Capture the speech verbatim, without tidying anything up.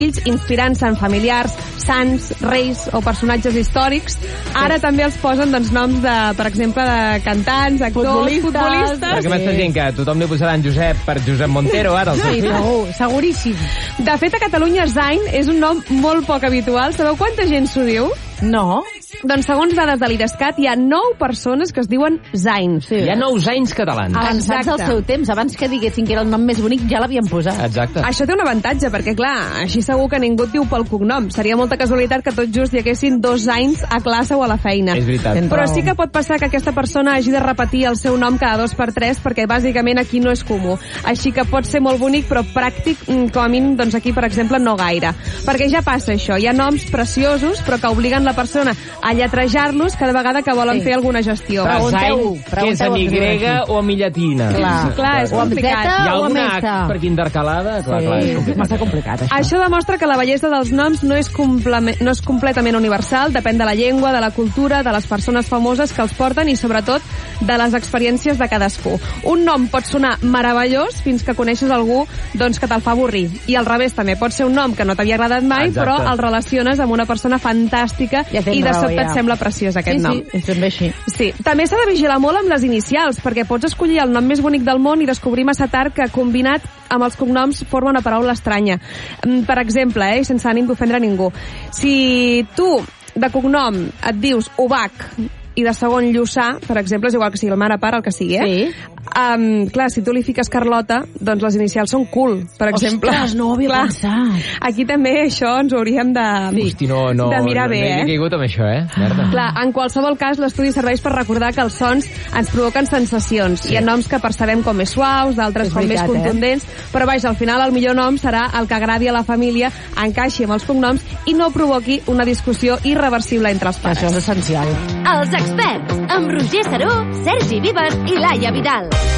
inspirant-se en familiars, sants, reis o personatges històrics. Ara sí. també els posen doncs, noms, de, per exemple, de cantants, actors, futbolistes... futbolistes. Perquè sí. m'estàs dient que tothom li posaran Josep per Josep Montero, ara. Sí, segur, seguríssim. De fet, a Catalunya, Zayn és un nom molt poc habitual. Sabeu quanta gent s'ho diu? No. Doncs segons dades de l'Idescat hi ha nou persones que es diuen Zayn. Sí. Hi ha nou Zayns catalans. Avançats al seu temps, abans que diguessin que era el nom més bonic, ja l'havien posat. Exacte. Això té un avantatge, perquè clar, així segur que ningú et diu pel cognom. Seria molta casualitat que tot just hi haguessin dos Zayns a classe o a la feina. És veritat. Però sí que pot passar que aquesta persona hagi de repetir el seu nom cada dos per tres, perquè bàsicament aquí no és comú. Així que pot ser molt bonic, però pràctic, com a mínim, doncs aquí, per exemple, no gaire. Perquè ja passa això, hi ha noms preciosos, però que obliguen la persona a lletrejar-los cada vegada que volen sí. fer alguna gestió. Zayn, que és amb Y o amb I llatina. Clar, sí, clar és complicat. Hi ha alguna H per aquí intercalada? Clar, sí, clar, és complicat. massa complicat, això. Això demostra que la bellesa dels noms no és, no és completament universal, depèn de la llengua, de la cultura, de les persones famoses que els porten i, sobretot, de les experiències de cadascú. Un nom pot sonar meravellós fins que coneixes algú doncs, que te'l fa avorrir. I al revés, també pot ser un nom que no t'havia agradat mai, exacte. Però el relaciones amb una persona fantàstica ja i de sobte ja. et sembla preciós aquest sí, nom. Sí, és ben bé així. Sí. També s'ha de vigilar molt amb les inicials, perquè pots escollir el nom més bonic del món i descobrir massa tard que combinat amb els cognoms forma una paraula estranya. Per exemple, eh, sense ànim d'ofendre ningú, si tu de cognom et dius Ubach i de segon Lluçà, per exemple, és igual que sigui el mare, pare, el que sigui, eh? Sí. Um, clar, si tu li fiques Carlota, doncs les inicials són Cool, per exemple. Ostres, no ho havia clar, pensat. Aquí també això ens ho hauríem de, Hosti, no, no, de mirar no, bé, no, eh? No he caigut amb això, eh? Merda. Clar, en qualsevol cas, l'estudi serveix per recordar que els sons ens provoquen sensacions. Sí. Hi ha noms que percebem com més suaus, d'altres com veritat, més contundents, eh? Però vaja, al final el millor nom serà el que agradi a la família, encaixi amb els cognoms i no provoqui una discussió irreversible entre els pares. Això és essencial. Els experts, amb Roger Saró, Sergi Vives i Laia Vidal.